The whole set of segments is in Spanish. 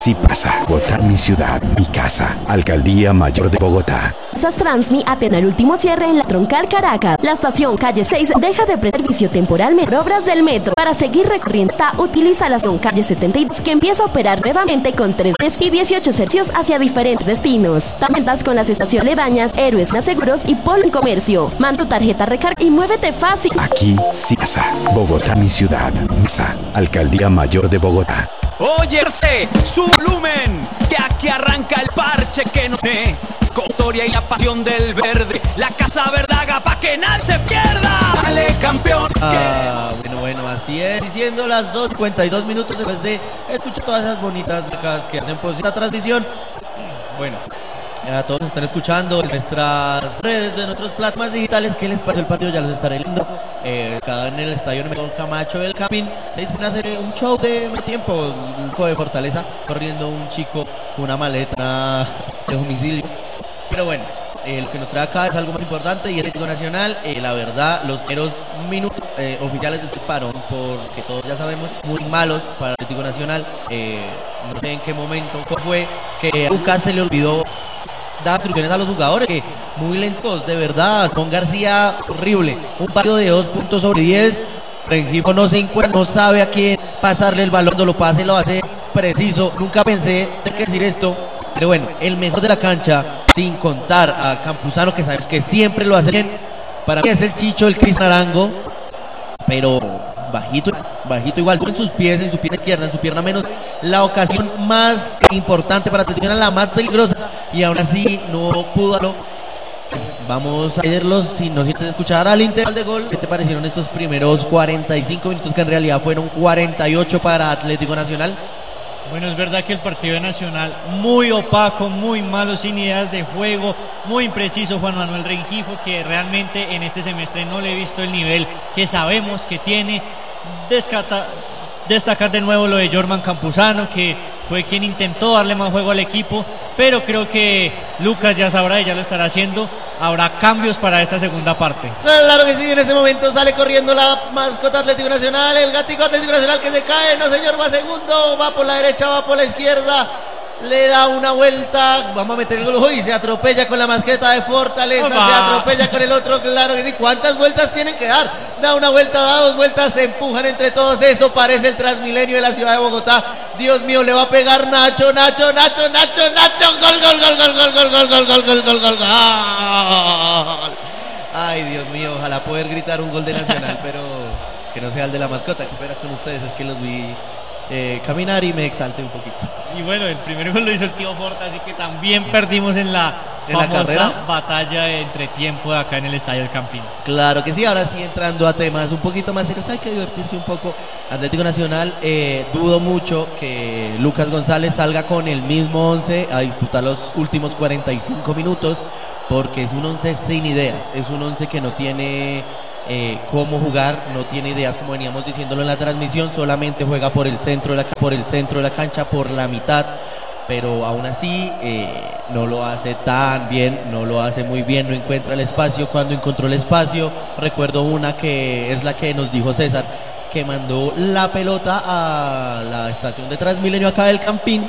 Sí pasa. Bogotá, mi ciudad, mi casa. Alcaldía Mayor de Bogotá. Transmi atena el último cierre en la Troncal Caracas. La estación calle 6 deja de prestar servicio temporalmente por obras del metro. Para seguir recorriendo, utiliza la estación calle 72 que empieza a operar nuevamente con 3 y 18 servicios hacia diferentes destinos. También das con las estaciones aledañas, Héroes Seguros y Polo en Comercio. Manda tu tarjeta recarga y muévete fácil. Aquí sí pasa. Bogotá, mi ciudad, mi casa. Alcaldía Mayor de Bogotá. Óyese, su volumen, que aquí arranca el parche que nos une, con historia y la pasión del verde, la Casa Verdaga pa' que nadie se pierda. Dale, campeón. Bueno, así es, diciendo las 2:52 minutos después de escuchar todas esas bonitas marcas que hacen posible la transmisión. Bueno, a todos están escuchando en nuestras redes, de nuestros plataformas digitales. ¿Qué les pareció el partido? Ya los estaré leyendo. Acá en el estadio Camacho del Campín se dispone a hacer un show de tiempo, un show de Fortaleza, corriendo un chico con una maleta de domicilios. Pero bueno, lo que nos trae acá es algo más importante y es Atlético Nacional. La verdad, los primeros minutos oficiales de este parón, porque todos ya sabemos, muy malos para Atlético Nacional. No sé en qué momento fue que a Lucas se le olvidó dar instrucciones a los jugadores, que muy lentos, de verdad. Son García, horrible, un partido de 2 puntos sobre 10. Rengifo no se encuentra, no sabe a quién pasarle el balón, cuando lo pase lo hace preciso. Nunca pensé de qué decir esto, pero bueno, el mejor de la cancha, sin contar a Campuzano, que sabemos que siempre lo hace bien. Para mí es el Chicho, el Cris Narango, pero bajito igual, en sus pies, en su pierna izquierda, en su pierna menos. La ocasión más importante para Atlético, la más peligrosa, y aún así no pudo darlo. Vamos a verlos, si no sientes escuchar al intervalo de gol. ¿Qué te parecieron estos primeros 45 minutos, que en realidad fueron 48 para Atlético Nacional? Bueno, es verdad que el partido de Nacional muy opaco, muy malo, sin ideas de juego, muy impreciso Juan Manuel Rengifo, que realmente en este semestre no le he visto el nivel que sabemos que tiene. Destacar de nuevo lo de Jorman Campuzano, que fue quien intentó darle más juego al equipo, pero creo que Lucas ya sabrá y ya lo estará haciendo. Habrá cambios para esta segunda parte. Claro que sí, en este momento sale corriendo la mascota Atlético Nacional, el gatico Atlético Nacional que se cae, no señor, va segundo, va por la derecha, va por la izquierda, le da una vuelta, vamos a meter el gol y se atropella con la masqueta de Fortaleza, se atropella con el otro, claro que sí. ¿Cuántas vueltas tienen que dar? Da una vuelta, da 2 vueltas, se empujan entre todos. Esto parece el Transmilenio de la ciudad de Bogotá. Dios mío, le va a pegar Nacho, gol. Ay, Dios mío, ojalá poder gritar un gol de Nacional, pero que no sea el de la mascota. Que pena con ustedes, es que los vi caminar y me exalté un poquito. Y bueno, el primer gol lo hizo el tío Forta, así que también perdimos en la famosa batalla de entretiempo de acá en el Estadio del Campín. Claro que sí. Ahora sí, entrando a temas un poquito más serios, hay que divertirse un poco. Atlético Nacional, dudo mucho que Lucas González salga con el mismo 11 a disputar los últimos 45 minutos, porque es un 11 sin ideas, es un 11 que no tiene cómo jugar, no tiene ideas, como veníamos diciéndolo en la transmisión. Solamente juega por el centro de la cancha, por la mitad, pero aún así no lo hace tan bien, no lo hace muy bien, no encuentra el espacio. Cuando encontró el espacio, recuerdo una que es la que nos dijo César, que mandó la pelota a la estación de Transmilenio acá del Campín.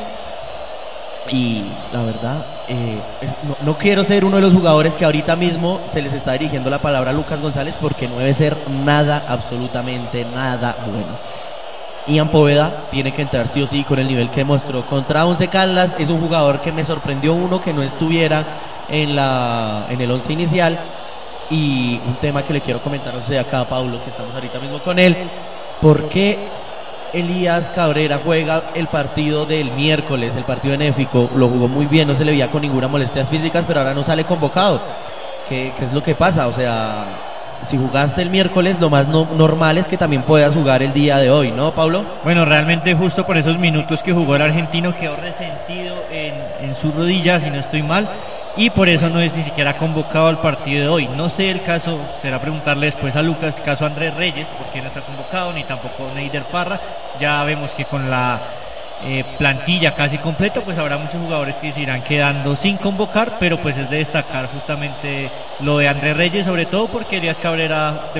Y la verdad, no quiero ser uno de los jugadores que ahorita mismo se les está dirigiendo la palabra a Lucas González, porque no debe ser nada, absolutamente nada bueno. Ian Poveda tiene que entrar sí o sí con el nivel que mostró contra Once Caldas. Es un jugador que me sorprendió que no estuviera en el 11 inicial. Y un tema que le quiero comentar a usted acá a Paulo, que estamos ahorita mismo con él: ¿por qué Elías Cabrera juega el partido del miércoles, el partido benéfico? Lo jugó muy bien, no se le veía con ninguna molestias físicas, pero ahora no sale convocado. ¿Qué es lo que pasa? O sea, si jugaste el miércoles, lo más normal es que también puedas jugar el día de hoy, ¿no, Pablo? Bueno, realmente justo por esos minutos que jugó el argentino quedó resentido en su rodilla, si no estoy mal, y por eso no es ni siquiera convocado al partido de hoy. No sé el caso, será preguntarle después a Lucas, caso Andrés Reyes, porque no está convocado, ni tampoco Neider Parra. Ya vemos que con la plantilla casi completa, pues habrá muchos jugadores que se irán quedando sin convocar, pero pues es de destacar justamente lo de Andrés Reyes, sobre todo porque Elías Cabrera